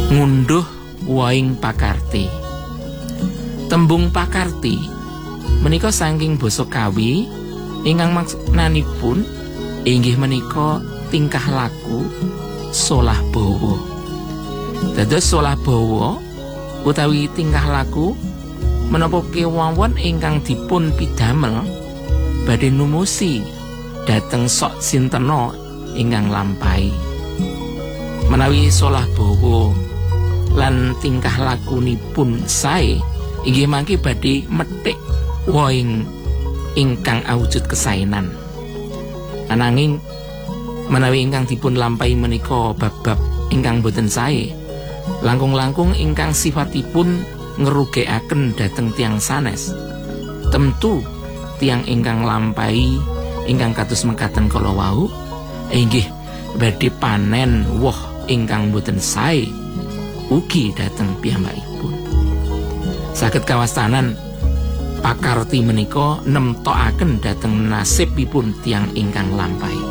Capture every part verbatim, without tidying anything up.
ngunduh woing pakarti. Tembung pakarti menika saking basa Kawi ingkang maknanipun inggih menika tingkah laku solah bawa. Dados solah bawa utawi tingkah laku menapa kewawon ingkang dipun pidamel badhe numusi dhateng sok sintena ingkang lampahi. Menawi solah bawa lan tingkah lakunipun sae inggih mangke badhe methik woing ingkang awujud kesaenan. Ananging menawi ingkang dipun lampahi menika bab-bab ingkang boten sae, langkung-langkung ingkang sifatipun ngerugekaken dhateng tiyang sanes, tentu tiyang ingkang lampahi ingkang kados mekaten kala wau inggih badhe panen woh ingkang boten sae ugi dhateng piyambakipun. Saged kawastanan pakarti menika nemtokaken dhateng nasibipun tiyang ingkang lampahi.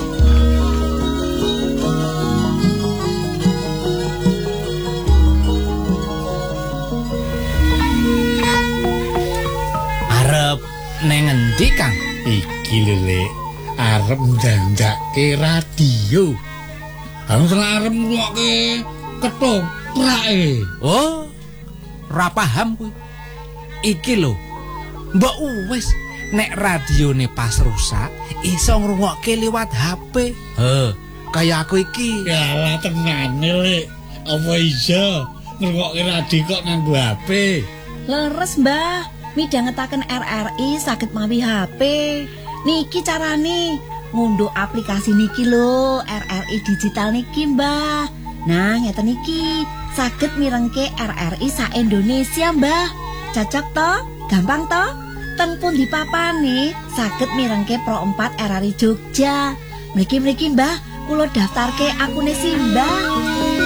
Arep neng endi, Kang? Iki lho, Lek. Arep ndandake radio. Harus arep ngrungokke ketoprak. Oh, ora paham kuwi. Iki lho. Mbok wis nek radione pas rusak iso ngrungokke liwat H P. Heh, kaya aku iki. Ya lah tenane, Lek. Apa iso ngrungokke radio kok nganggo H P? Leres, Mbah. Midhangetaken R R I saged mawi H P. Niki carane ngunduh aplikasi niki lho, R R I digital niki, Mbah. Nah, ngeten niki, saged mirengke R R I sa Indonesia, Mbah. Cocok to? Gampang to? Ten pundi papane saged mirengke Pro empat R R I Jogja. Mriki-mriki, Mbah, kula daftarke akune Simbah.